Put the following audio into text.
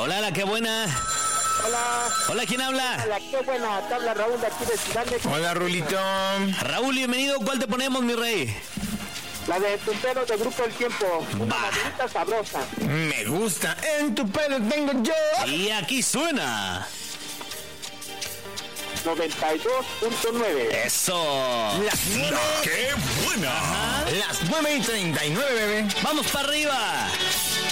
Hola, qué buena. Hola. Hola, ¿quién habla? Hola, qué buena. Te habla Raúl de aquí de Ciudad México. Hola, Rulito. Raúl, bienvenido. ¿Cuál te ponemos, mi rey? La de tu pelo de Grupo El Tiempo. Una maderita sabrosa. Me gusta. En tu pelo tengo yo. Y aquí suena 92.9. Eso. Las 9. ¡Qué buena! Las 9:39, bebé. Vamos para arriba.